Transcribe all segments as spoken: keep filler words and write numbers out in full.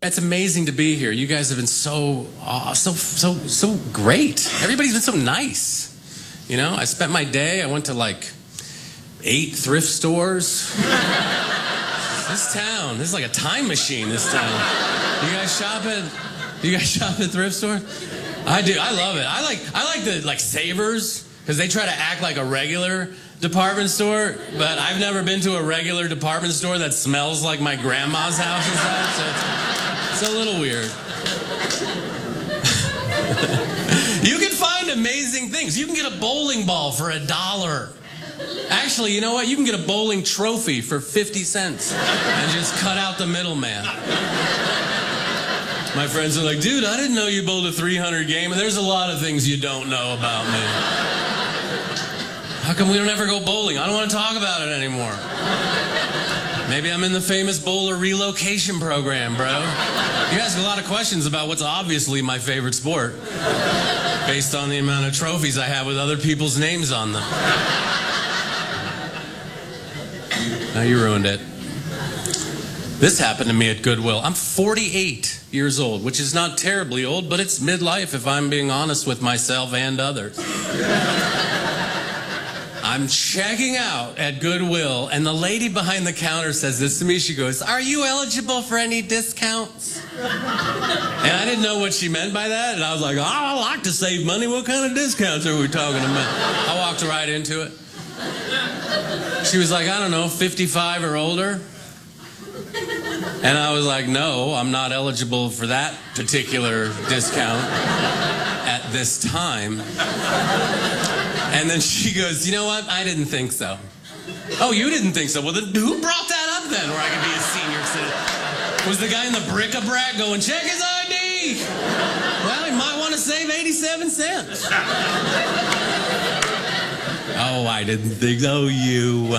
It's amazing to be here. You guys have been so, uh, so, so, so great. Everybody's been so nice. You know, I spent my day, I went to like eight thrift stores. This town, this is like a time machine, this town. You guys shop at, you guys shop at thrift stores? I do, I love it. I like, I like the, like, Savers, because they try to act like a regular department store, but I've never been to a regular department store that smells like my grandma's house inside, so it's, it's a little weird. You can find amazing things. You can get a bowling ball for a dollar. Actually, you know what? You can get a bowling trophy for fifty cents and just cut out the middleman. My friends are like, dude, I didn't know you bowled a three hundred game, and there's a lot of things you don't know about me. How come we don't ever go bowling? I don't want to talk about it anymore. Maybe I'm in the famous bowler relocation program, bro. You ask a lot of questions about what's obviously my favorite sport based on the amount of trophies I have with other people's names on them. Now you ruined it. This happened to me at Goodwill. I'm forty-eight years old, which is not terribly old, but it's midlife if I'm being honest with myself and others. I'm checking out at Goodwill, and the lady behind the counter says this to me. She goes, "Are you eligible for any discounts?" And I didn't know what she meant by that, and I was like, "Oh, I like to save money. What kind of discounts are we talking about?" I walked right into it. She was like, "I don't know, fifty-five or older?" And I was like, "No, I'm not eligible for that particular discount at this time." And then she goes, "You know what? I didn't think so." "Oh, you didn't think so? Well, then who brought that up then where I could be a senior citizen? Was the guy in the bric-a-brac going, check his I D? Well, he might want to save eighty-seven cents. "Oh, I didn't think so. Oh, you."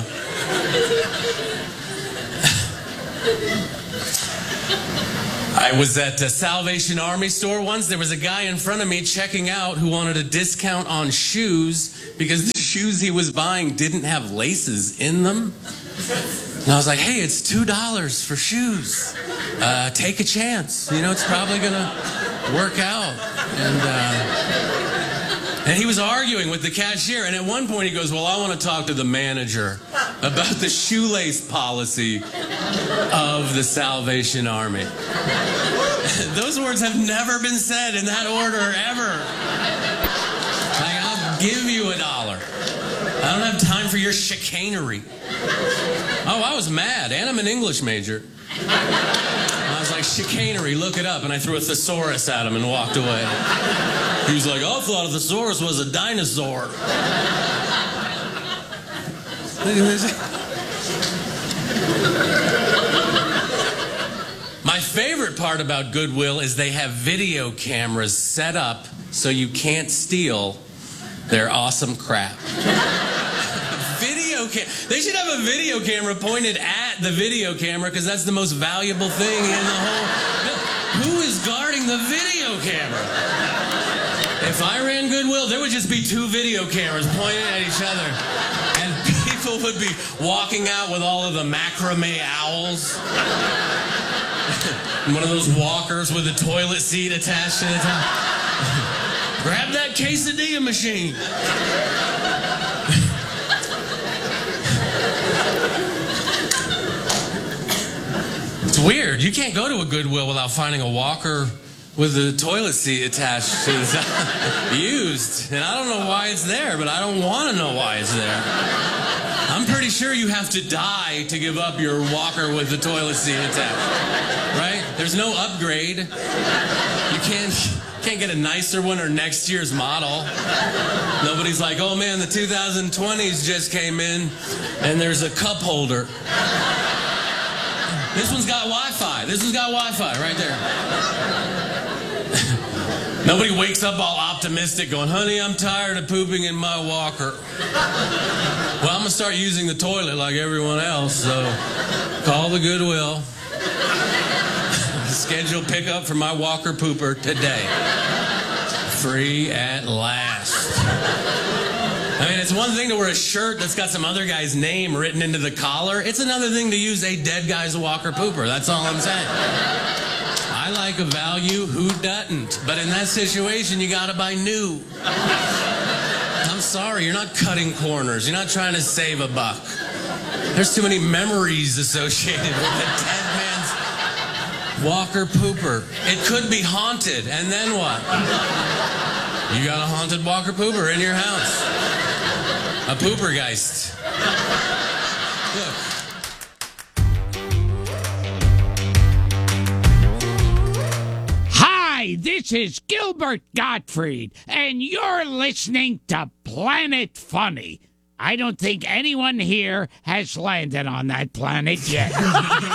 I was at a Salvation Army store once. There was a guy in front of me checking out who wanted a discount on shoes because the shoes he was buying didn't have laces in them. And I was like, "Hey, it's two dollars for shoes. Uh, take a chance. You know, it's probably going to work out." And, uh, and he was arguing with the cashier. And at one point he goes, "Well, I want to talk to the manager about the shoelace policy of the Salvation Army." Those words have never been said in that order ever. Like, I'll give you a dollar. I don't have time for your chicanery. Oh, I was mad, and I'm an English major. I was like, "Chicanery, look it up," and I threw a thesaurus at him and walked away. He was like, "I thought a thesaurus was a dinosaur." My favorite part about Goodwill is they have video cameras set up so you can't steal their awesome crap. Video cam- They should have a video camera pointed at the video camera because that's the most valuable thing in the whole... Who is guarding the video camera? If I ran Goodwill, there would just be two video cameras pointed at each other. And people would be walking out with all of the macrame owls. One of those walkers with a toilet seat attached to the top. Grab that quesadilla machine. It's weird. You can't go to a Goodwill without finding a walker with a toilet seat attached to the top. Used. And I don't know why it's there, but I don't want to know why it's there. I'm pretty sure you have to die to give up your walker with the toilet seat attached. Right? There's no upgrade. You can't can't get a nicer one or next year's model. Nobody's like, "Oh man, the two thousand twenties just came in and there's a cup holder. This one's got Wi-Fi. This one's got Wi-Fi right there." Nobody wakes up all optimistic going, "Honey, I'm tired of pooping in my walker. Well, I'm going to start using the toilet like everyone else, so call the Goodwill. Schedule pickup for my walker pooper today. Free at last." I mean, it's one thing to wear a shirt that's got some other guy's name written into the collar. It's another thing to use a dead guy's walker pooper. That's all I'm saying. I I like a value, who doesn't? But in that situation, you gotta buy new. I'm sorry, you're not cutting corners. You're not trying to save a buck. There's too many memories associated with the dead man's walker pooper. It could be haunted, and then what? You got a haunted walker pooper in your house. A poopergeist. Look. Hi, this is Gilbert Gottfried, and you're listening to Planet Funny. I don't think anyone here has landed on that planet yet.